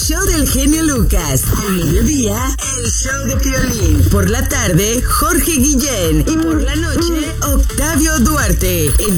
show del genio Lucas. Al mediodía, el show de Piolín. Por la tarde, Jorge Guillén. Y por la noche, Octavio Duarte. En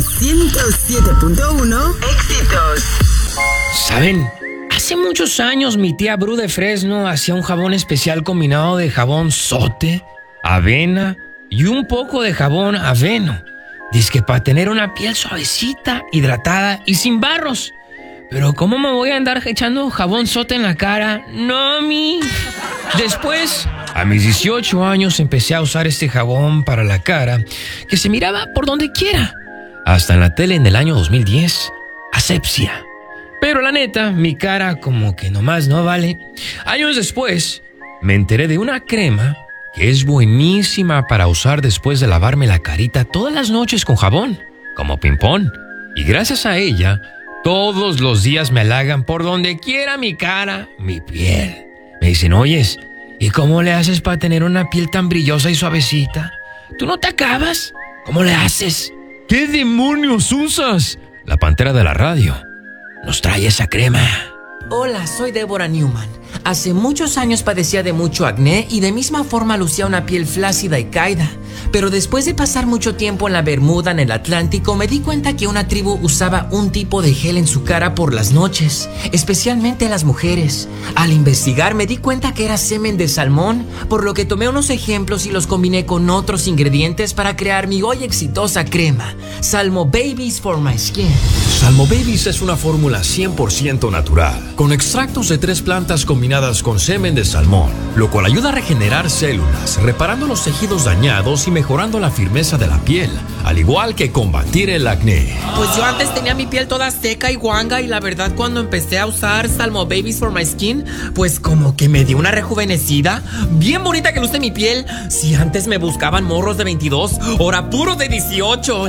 107.1 Éxitos. ¿Saben? Hace muchos años mi tía Bru de Fresno hacía un jabón especial combinado de jabón Zote, avena y un poco de jabón aveno. Dizque para tener una piel suavecita, hidratada y sin barros. Pero ¿cómo me voy a andar echando jabón Zote en la cara? No, mi. Después, a mis 18 años empecé a usar este jabón para la cara que se miraba por donde quiera. Hasta en la tele en el año 2010. Asepsia. Pero la neta, mi cara como que nomás no vale. Años después, me enteré de una crema que es buenísima para usar después de lavarme la carita todas las noches con jabón, como ping-pong. Y gracias a ella, todos los días me halagan por donde quiera mi cara, mi piel. Me dicen, oyes, ¿y cómo le haces para tener una piel tan brillosa y suavecita? ¿Tú no te acabas? ¿Cómo le haces? ¿Qué demonios usas? La pantera de la radio nos trae esa crema. Hola, soy Deborah Newman. Hace muchos años padecía de mucho acné y de misma forma lucía una piel flácida y caída. Pero después de pasar mucho tiempo en la Bermuda, en el Atlántico, me di cuenta que una tribu usaba un tipo de gel en su cara por las noches, especialmente las mujeres. Al investigar me di cuenta que era semen de salmón, por lo que tomé unos ejemplos y los combiné con otros ingredientes para crear mi hoy exitosa crema, Salmo Babies for My Skin. Salmo Babies es una fórmula 100% natural, con extractos de 3 plantas combinadas con semen de salmón, lo cual ayuda a regenerar células, reparando los tejidos dañados y mejorando la firmeza de la piel, al igual que combatir el acné. Pues yo antes tenía mi piel toda seca y guanga y la verdad cuando empecé a usar Salmo Babies for My Skin, pues como que me dio una rejuvenecida, bien bonita que luce mi piel. Si antes me buscaban morros de 22, ahora puros de 18.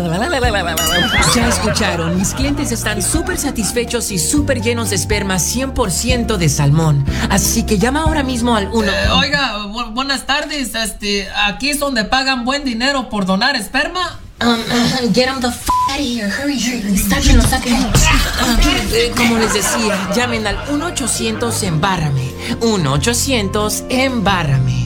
Ya escucharon, mis clientes están súper satisfechos y súper llenos de esperma 100% de salmón. Así que llama ahora mismo al 1. Oiga, buenas tardes. Aquí es donde pagan buen dinero por donar esperma. Get him the f out of here. Hurry. Sáquenlo. Como les decía, llamen al 1-800-EMBÁRRAME. 1-800-EMBÁRRAME.